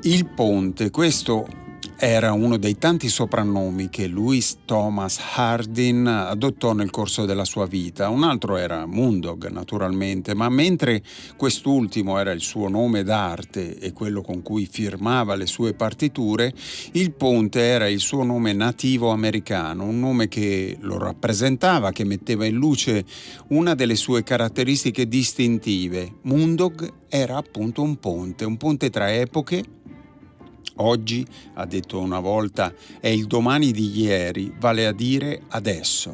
Il Ponte, questo era uno dei tanti soprannomi che Louis Thomas Hardin adottò nel corso della sua vita. Un altro era Moondog, naturalmente, ma mentre quest'ultimo era il suo nome d'arte e quello con cui firmava le sue partiture, il Ponte era il suo nome nativo americano, un nome che lo rappresentava, che metteva in luce una delle sue caratteristiche distintive. Moondog era appunto un ponte tra epoche. Oggi, ha detto una volta, è il domani di ieri, vale a dire adesso.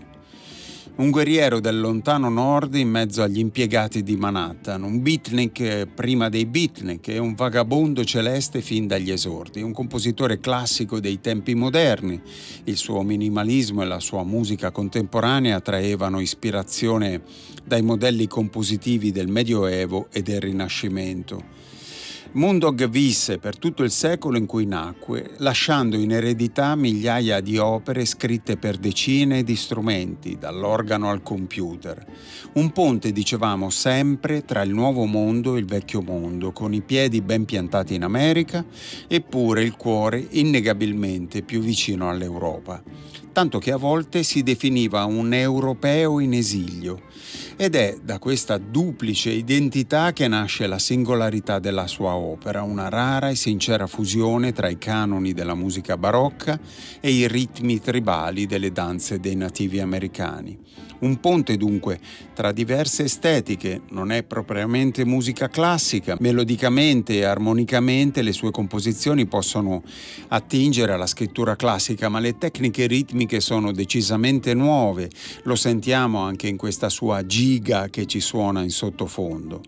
Un guerriero del lontano nord in mezzo agli impiegati di Manhattan, un beatnik prima dei beatnik e un vagabondo celeste fin dagli esordi, un compositore classico dei tempi moderni. Il suo minimalismo e la sua musica contemporanea traevano ispirazione dai modelli compositivi del Medioevo e del Rinascimento. Moondog visse per tutto il secolo in cui nacque, lasciando in eredità migliaia di opere scritte per decine di strumenti, dall'organo al computer. Un ponte, dicevamo, sempre tra il nuovo mondo e il vecchio mondo, con i piedi ben piantati in America, eppure il cuore innegabilmente più vicino all'Europa. Tanto che a volte si definiva un europeo in esilio. Ed è da questa duplice identità che nasce la singolarità della sua opera, una rara e sincera fusione tra i canoni della musica barocca e i ritmi tribali delle danze dei nativi americani. Un ponte dunque tra diverse estetiche, non è propriamente musica classica, melodicamente e armonicamente le sue composizioni possono attingere alla scrittura classica, ma le tecniche ritmiche sono decisamente nuove, lo sentiamo anche in questa sua giga che ci suona in sottofondo.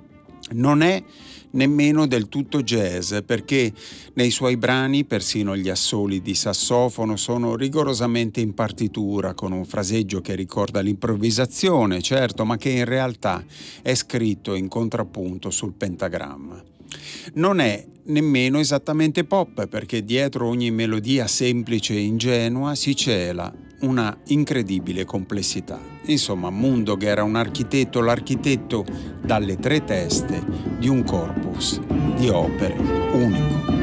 Non è nemmeno del tutto jazz, perché nei suoi brani persino gli assoli di sassofono sono rigorosamente in partitura, con un fraseggio che ricorda l'improvvisazione, certo, ma che in realtà è scritto in contrappunto sul pentagramma. Non è nemmeno esattamente pop, perché dietro ogni melodia semplice e ingenua si cela una incredibile complessità. Insomma, Moondog era un architetto, l'architetto dalle tre teste di un corpus di opere unico.